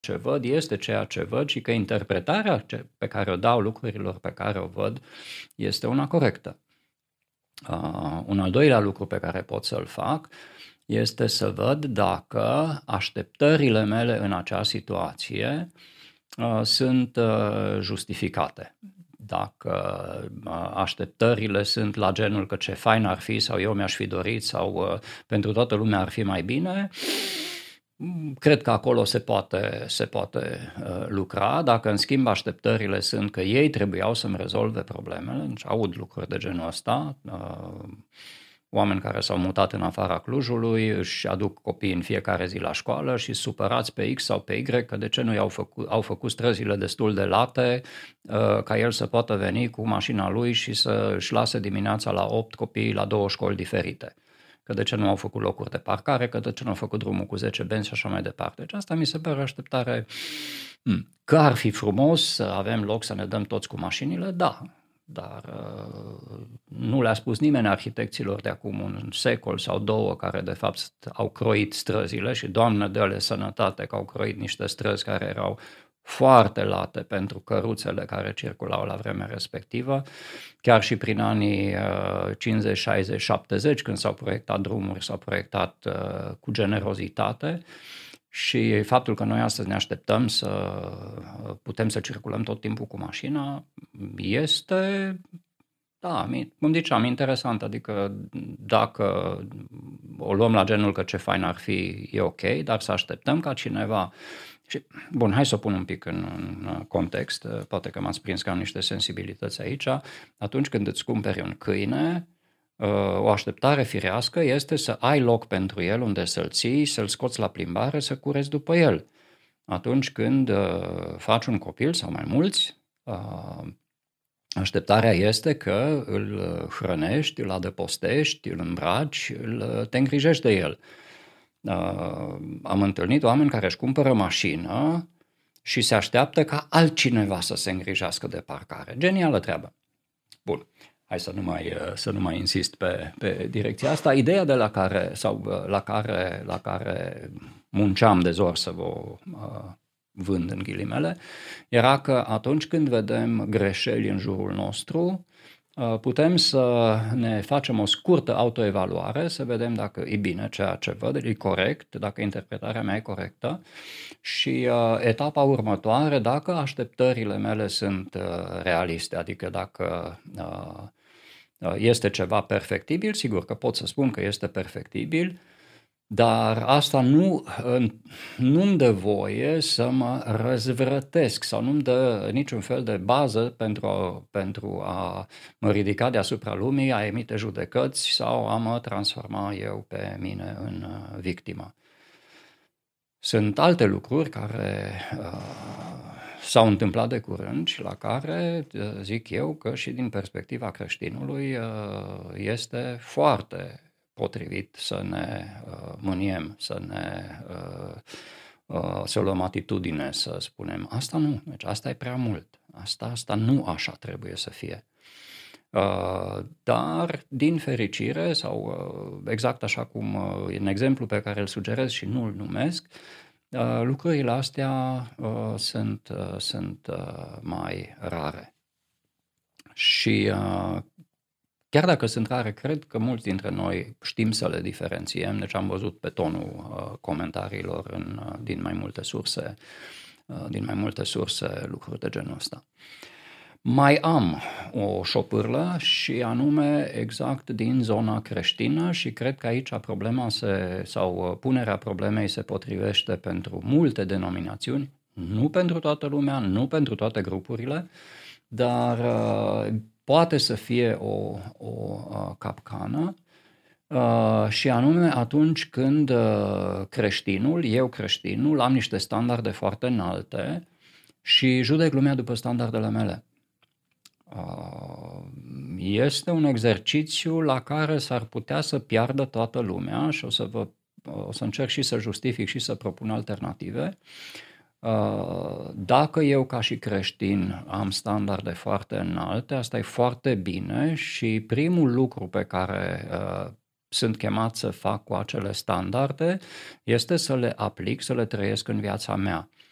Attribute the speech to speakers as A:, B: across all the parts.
A: ce văd este ceea ce văd și că interpretarea pe care o dau lucrurilor pe care o văd este una corectă. Un al doilea lucru pe care pot să-l fac este să văd dacă așteptările mele în acea situație sunt justificate. Dacă așteptările sunt la genul că ce fain ar fi sau eu mi-aș fi dorit sau pentru toată lumea ar fi mai bine, cred că acolo se poate lucra. Dacă în schimb așteptările sunt că ei trebuiau să-mi rezolve problemele, deci aud lucruri de genul ăsta, oameni care s-au mutat în afara Clujului, își aduc copiii în fiecare zi la școală și supărați pe X sau pe Y că de ce nu au făcut străzile destul de late ca el să poată veni cu mașina lui și să își lase dimineața la 8 copiii la 2 școli diferite. Că de ce nu au făcut locuri de parcare, că de ce nu au făcut drumul cu 10 benzi și așa mai departe. Deci asta mi se pare o așteptare. Că ar fi frumos să avem loc să ne dăm toți cu mașinile, da, dar nu le-a spus nimeni arhitecților de acum un secol sau două care de fapt au croit străzile și Doamne dă-le sănătate că au croit niște străzi care erau foarte late pentru căruțele care circulau la vremea respectivă, chiar și prin anii 50, 60, 70, când s-au proiectat drumuri, s-au proiectat cu generozitate și faptul că noi astăzi ne așteptăm să putem să circulăm tot timpul cu mașina este, da, cum ziceam, interesant, adică dacă o luăm la genul că ce fain ar fi, e ok, dar să așteptăm ca cineva. Și, bun, hai să o pun un pic în context, poate că m-ați prins că am niște sensibilități aici. Atunci când îți cumperi un câine, o așteptare firească este să ai loc pentru el unde să-l ții, să-l scoți la plimbare, să cureți după el. Atunci când faci un copil sau mai mulți, așteptarea este că îl hrănești, îl adăpostești, îl îmbraci, te îngrijești de el. Am întâlnit oameni care își cumpără mașină și se așteaptă ca altcineva să se îngrijească de parcare. Genială treabă. Bun, hai să nu mai insist pe direcția asta. Ideea de la care munceam de zor să vă vând în ghilimele, era că atunci când vedem greșeli în jurul nostru, putem să ne facem o scurtă autoevaluare, să vedem dacă e bine ceea ce văd, e corect, dacă interpretarea mea e corectă și etapa următoare, dacă așteptările mele sunt realiste, adică dacă este ceva perfectibil, sigur că pot să spun că este perfectibil, dar asta nu-mi dă voie să mă răzvrătesc sau nu-mi dă niciun fel de bază pentru a mă ridica deasupra lumii, a emite judecăți sau a mă transforma eu pe mine în victimă. Sunt alte lucruri care s-au întâmplat de curând și la care zic eu că și din perspectiva creștinului este foarte potrivit să ne mâniem, să luăm atitudine, să spunem asta nu, deci asta e prea mult, asta nu așa trebuie să fie. Dar, din fericire, sau exact așa cum în exemplu pe care îl sugerez și nu îl numesc, lucrurile astea sunt mai rare. Și chiar dacă sunt rare, cred că mulți dintre noi știm să le diferențiem, deci am văzut pe tonul comentariilor din mai multe surse lucruri de genul ăsta. Mai am o șopârlă și anume exact din zona creștină și cred că aici problema sau punerea problemei se potrivește pentru multe denominațiuni, nu pentru toată lumea, nu pentru toate grupurile, dar poate să fie o capcană și anume atunci când eu creștinul, am niște standarde foarte înalte și judec lumea după standardele mele. Este un exercițiu la care s-ar putea să piardă toată lumea și o să încerc și să justific și să propun alternative. Dacă eu ca și creștin am standarde foarte înalte, asta e foarte bine și primul lucru pe care sunt chemat să fac cu acele standarde este să le aplic, să le trăiesc în viața mea.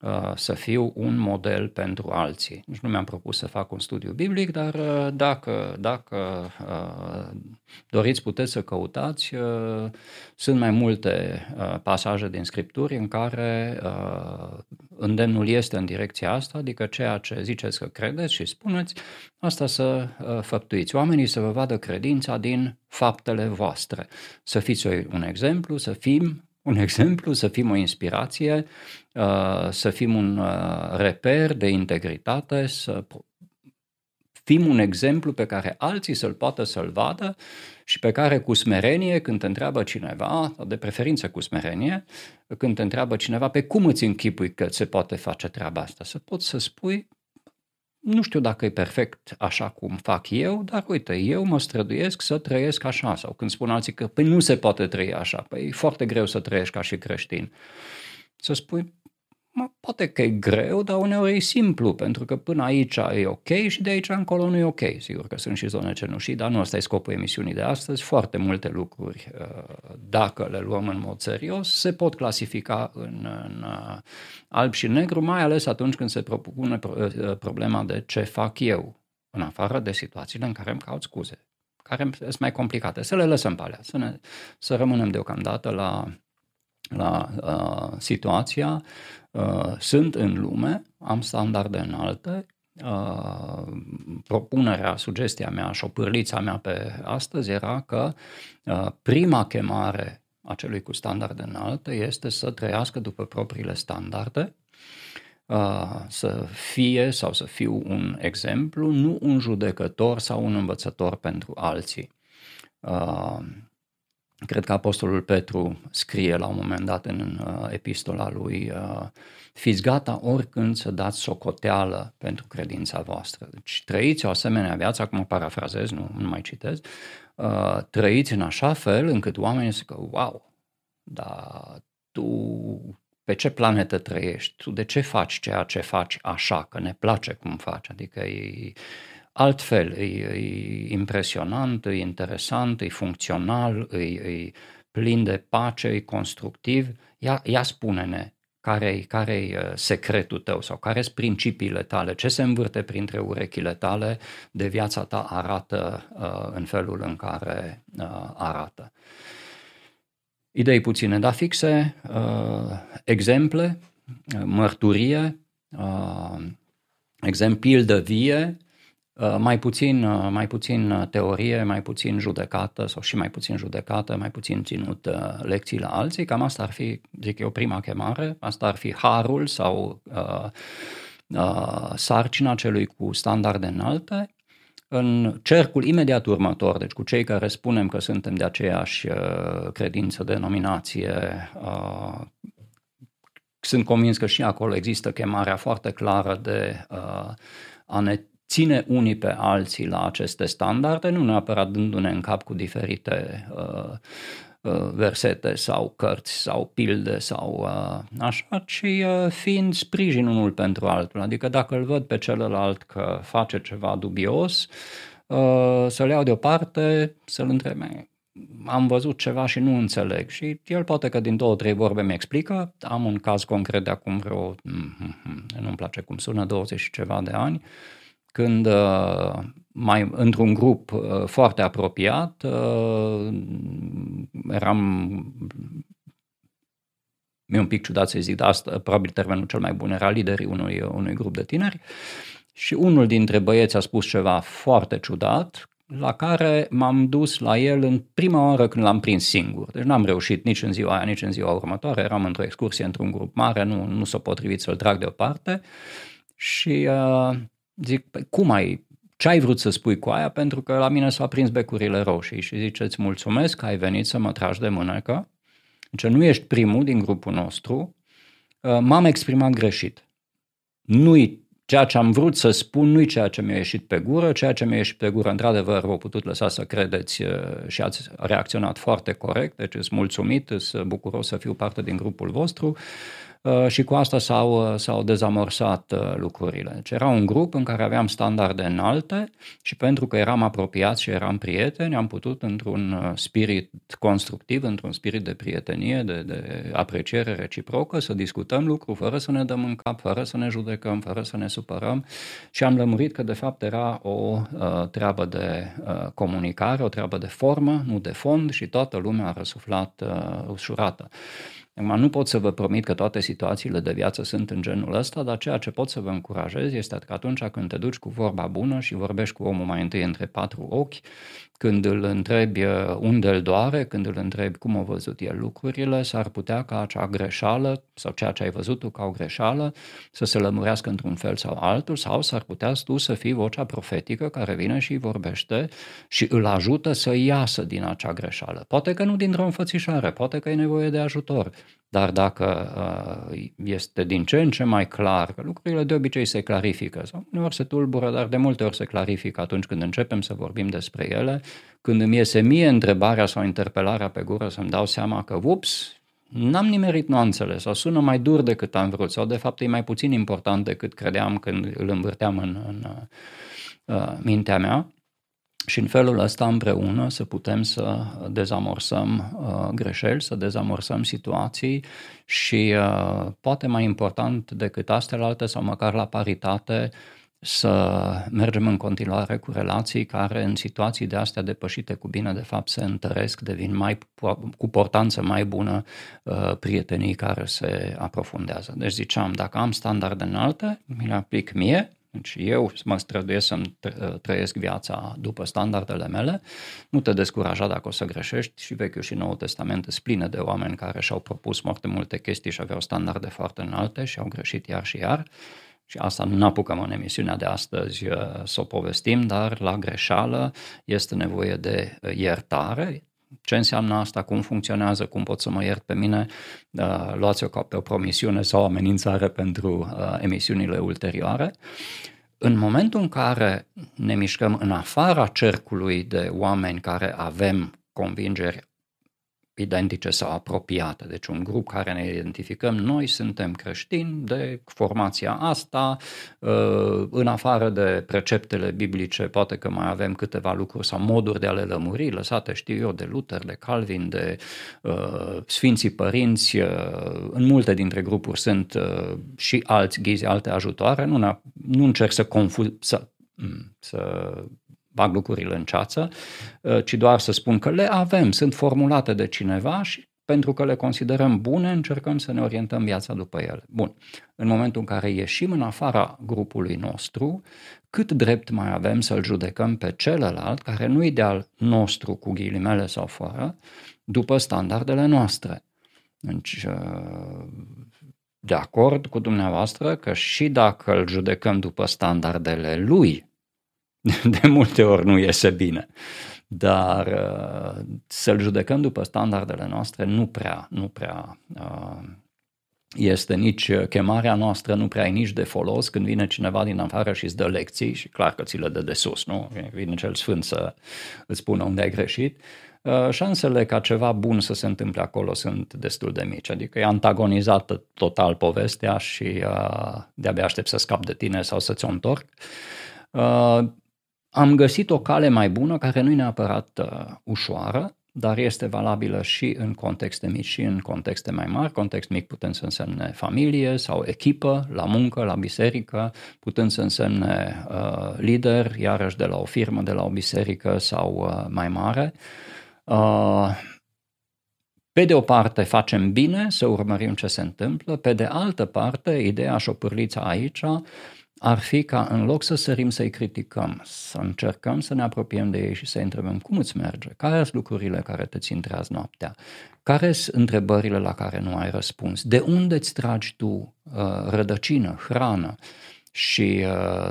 A: să fiu un model pentru alții. Nici nu mi-am propus să fac un studiu biblic, dar dacă doriți, puteți să căutați. Sunt mai multe pasaje din Scripturi în care îndemnul este în direcția asta, adică ceea ce ziceți că credeți și spuneți, asta să făptuiți. Oamenii să vă vadă credința din faptele voastre. Să fiți un exemplu, să fim un exemplu, să fim o inspirație, să fim un reper de integritate, să fim un exemplu pe care alții să-l poată să-l vadă și pe care cu smerenie, când te întreabă cineva, de preferință cu smerenie, când te întreabă cineva pe cum îți închipui că se poate face treaba asta, să poți să spui, nu știu dacă e perfect așa cum fac eu, dar uite, eu mă străduiesc să trăiesc așa. Sau când spun alții că nu se poate trăi așa, e foarte greu să trăiești ca și creștin. Să spui, poate că e greu, dar uneori e simplu, pentru că până aici e ok și de aici încolo nu e ok. Sigur că sunt și zone cenușii, dar nu ăsta e scopul emisiunii de astăzi. Foarte multe lucruri, dacă le luăm în mod serios, se pot clasifica în alb și negru, mai ales atunci când se propune problema de ce fac eu, în afară de situațiile în care îmi caut scuze, care sunt mai complicate. Să le lăsăm pe alea, să rămânem deocamdată la situația, sunt în lume, am standarde înalte, propunerea, sugestia mea, șopârlița mea pe astăzi era că prima chemare a celui cu standarde înalte este să trăiască după propriile standarde, să fie sau să fiu un exemplu, nu un judecător sau un învățător pentru alții. Cred că Apostolul Petru scrie la un moment dat în epistola lui, fiți gata oricând să dați socoteală pentru credința voastră. Deci trăiți o asemenea viață, acum parafrazez, nu mai citez, trăiți în așa fel încât oamenii să zică, wow, dar tu pe ce planetă trăiești? Tu de ce faci ceea ce faci așa? Că ne place cum faci, adică e altfel, e impresionant, e interesant, e funcțional, e plin de pace, e constructiv. Ia spune-ne care-i secretul tău sau care-s principiile tale, ce se învârte printre urechile tale de viața ta arată în felul în care arată. Idei puține, dar fixe, exemple, mărturie, pildă vie, mai puțin teorie, mai puțin judecată sau și mai puțin judecată, mai puțin ținut lecții la alții. Cam asta ar fi, zic eu, prima chemare, asta ar fi harul sau sarcina celui cu standarde înalte. În cercul imediat următor, deci cu cei care spunem că suntem de aceeași credință, denominație, sunt convins că și acolo există chemarea foarte clară de a ne ține unii pe alții la aceste standarde, nu neapărat dându-ne în cap cu diferite versete sau cărți sau pilde sau așa, ci fiind sprijin unul pentru altul. Adică dacă îl văd pe celălalt că face ceva dubios, să-l iau deoparte, să-l întrebe, am văzut ceva și nu înțeleg. Și el poate că din 2-3 vorbe mi explică. Am un caz concret de acum vreo, nu-mi place cum sună, 20 și ceva de ani, când mai într-un grup foarte apropiat mi-e un pic ciudat să zic, dar asta probabil termenul cel mai bun, era liderii unui grup de tineri și unul dintre băieți a spus ceva foarte ciudat, la care m-am dus la el în prima oară când l-am prins singur. Deci n-am reușit nici în ziua aia, nici în ziua următoare, eram într-o excursie într-un grup mare, nu s-a potrivit să-l trag deoparte și zic, ce ai vrut să spui cu aia? Pentru că la mine s-au prins becurile roșii și zice, îți mulțumesc că ai venit să mă tragi de mânecă, deci nu ești primul din grupul nostru, m-am exprimat greșit. Nu-i ceea ce am vrut să spun, nu-i ceea ce mi-a ieșit pe gură, ceea ce mi-a ieșit pe gură, într-adevăr, v-a putut lăsa să credeți și ați reacționat foarte corect, deci îți mulțumit, îți bucuros să fiu parte din grupul vostru. și cu asta s-au dezamorsat lucrurile. Deci era un grup în care aveam standarde înalte și pentru că eram apropiați și eram prieteni, am putut într-un spirit constructiv, într-un spirit de prietenie, de apreciere reciprocă, să discutăm lucruri fără să ne dăm în cap, fără să ne judecăm, fără să ne supărăm și am lămurit că de fapt era o treabă de comunicare, o treabă de formă, nu de fond și toată lumea a răsuflat ușurată. Acum, nu pot să vă promit că toate situațiile de viață sunt în genul ăsta, dar ceea ce pot să vă încurajez este că atunci când te duci cu vorba bună și vorbești cu omul mai întâi între patru ochi, când îl întrebi unde îl doare, când îl întrebi cum a văzut el lucrurile, s-ar putea ca acea greșeală sau ceea ce ai văzut tu ca o greșeală să se lămurească într-un fel sau altul, sau s-ar putea tu să fii vocea profetică care vine și îi vorbește și îl ajută să iasă din acea greșeală. Poate că nu dintr-o înfățișare, poate că e nevoie de ajutor, dar dacă este din ce în ce mai clar, că lucrurile de obicei se clarifică, sau uneori se tulbură, dar de multe ori se clarifică atunci când începem să vorbim despre ele, când îmi iese mie întrebarea sau interpelarea pe gură să-mi dau seama că, ups, n-am nimerit nuanțele sau sună mai dur decât am vrut sau de fapt e mai puțin important decât credeam când îl învârteam în mintea mea. Și în felul ăsta împreună să putem să dezamorsăm greșeli, să dezamorsăm situații și poate mai important decât astea sau măcar la paritate să mergem în continuare cu relații care în situații de astea depășite cu bine de fapt se întăresc, devin cu portanță mai bună prietenii care se aprofundează. Deci ziceam, dacă am standarde înalte, mi le aplic mie. Deci eu mă străduiesc să-mi trăiesc viața după standardele mele, nu te descuraja dacă o să greșești și Vechiul și Noul Testament sunt pline de oameni care și-au propus foarte multe chestii și aveau standarde foarte înalte și au greșit iar și iar. Și asta nu apucăm în emisiunea de astăzi să o povestim, dar la greșeală este nevoie de iertare. Ce înseamnă asta, cum funcționează, cum pot să mă iert pe mine, luați-o ca pe o promisiune sau o amenințare pentru emisiunile ulterioare. În momentul în care ne mișcăm în afara cercului de oameni care avem convingeri identice sau apropiate, deci un grup care ne identificăm, noi suntem creștini de formația asta, în afară de preceptele biblice, poate că mai avem câteva lucruri sau moduri de a le lămuri, lăsate, știu eu, de Luther, de Calvin, de Sfinții Părinți, în multe dintre grupuri sunt și alți ghizi, alte ajutoare, nu încerc să bag lucrurile în ceață, ci doar să spun că le avem, sunt formulate de cineva și pentru că le considerăm bune, încercăm să ne orientăm viața după ele. Bun, în momentul în care ieșim în afara grupului nostru, cât drept mai avem să-l judecăm pe celălalt, care nu-i de-al nostru cu ghilimele sau fără, după standardele noastre. Deci, de acord cu dumneavoastră că și dacă îl judecăm după standardele lui, de multe ori nu iese bine, dar să-l judecăm după standardele noastre nu prea este nici chemarea noastră, nu prea e nici de folos când vine cineva din afară și îți dă lecții și clar că ți le dă de sus, nu? Vine cel sfânt să îți spună unde ai greșit. Șansele ca ceva bun să se întâmple acolo sunt destul de mici, adică e antagonizată total povestea și de-abia aștept să scap de tine sau să-ți o întorc. Am găsit o cale mai bună care nu e neapărat ușoară, dar este valabilă și în contexte mici și în contexte mai mari. Context mic putem să însemne familie sau echipă, la muncă, la biserică, putem să însemne lider, iarăși de la o firmă, de la o biserică sau mai mare. Pe de o parte facem bine să urmărim ce se întâmplă, pe de altă parte ideea șopârlița aici ar fi ca în loc să sărim să-i criticăm, să încercăm să ne apropiem de ei și să-i întrebăm cum îți merge, care sunt lucrurile care te țin treaz noaptea, care sunt întrebările la care nu ai răspuns, de unde îți tragi tu rădăcină, hrană și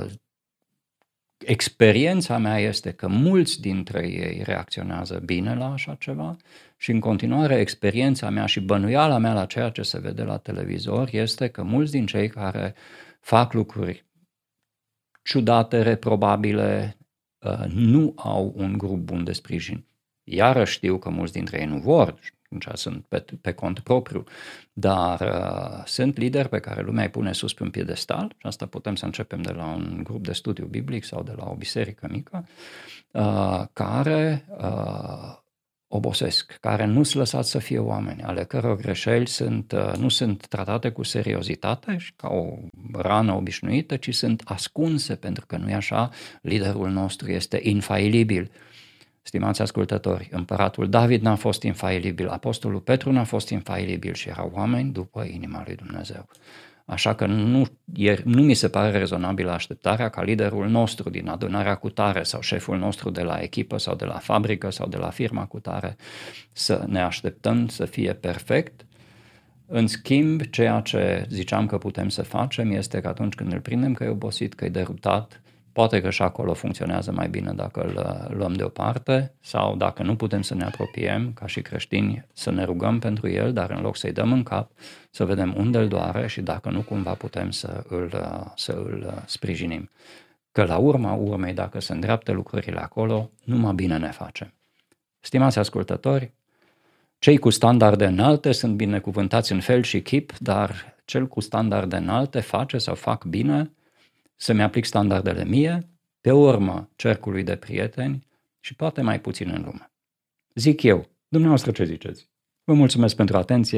A: experiența mea este că mulți dintre ei reacționează bine la așa ceva și în continuare experiența mea și bănuiala mea la ceea ce se vede la televizor este că mulți din cei care fac lucruri ciudate, reprobabile, nu au un grup bun de sprijin. Iarăși știu că mulți dintre ei nu vor, sunt pe cont propriu, dar sunt lideri pe care lumea îi pune sus pe un piedestal, și asta putem să începem de la un grup de studiu biblic sau de la o biserică mică, care obosesc, care nu sunt lăsați să fie oameni, ale căror greșeli nu sunt tratate cu seriozitate și ca o rană obișnuită, ci sunt ascunse, pentru că nu e așa, liderul nostru este infailibil. Stimați ascultători, împăratul David n-a fost infailibil, apostolul Petru n-a fost infailibil și erau oameni după inima lui Dumnezeu. Așa că nu mi se pare rezonabilă așteptarea ca liderul nostru din adunarea cutare sau șeful nostru de la echipă sau de la fabrică sau de la firma cutare să ne așteptăm să fie perfect. În schimb, ceea ce ziceam că putem să facem este că atunci când îl prindem că e obosit, că e derutat, poate că și acolo funcționează mai bine dacă îl luăm deoparte sau dacă nu putem să ne apropiem ca și creștini să ne rugăm pentru el, dar în loc să-i dăm în cap, să vedem unde îl doare și dacă nu cumva putem să îl sprijinim. Că la urma urmei, dacă se îndreaptă lucrurile acolo, numai bine ne facem. Stimați ascultători, cei cu standarde înalte sunt binecuvântați în fel și chip, dar cel cu standarde înalte face sau fac bine să-mi aplic standardele mie, pe urmă cercului de prieteni și poate mai puțin în lume. Zic eu, dumneavoastră ce ziceți? Vă mulțumesc pentru atenție,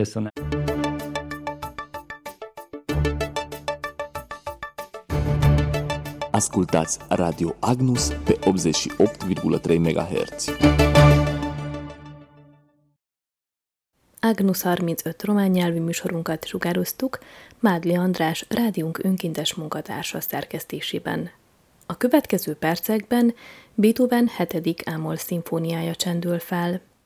B: Ascultați Radio Agnus pe 88,3 MHz.
C: Agnus 35 román nyelvű műsorunkat sugároztuk Mádli András rádiónk önkéntes munkatársa szerkesztésében. A következő percekben Beethoven 7. Ámol szimfóniája csendül fel.